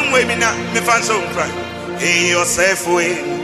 way me not me fan so cry. Hey yourself way.